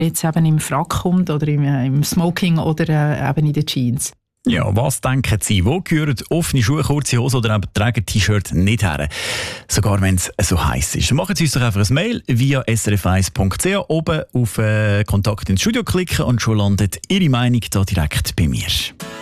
jetzt eben im Frack kommt oder im Smoking oder eben in den Jeans. Ja, was denken Sie? Wo gehören offene Schuhe, kurze Hose oder eben tragen T-Shirt nicht her? Sogar wenn es so heiß ist. Machen Sie uns doch einfach ein Mail via srf1.ch, oben auf Kontakt ins Studio klicken und schon landet Ihre Meinung da direkt bei mir.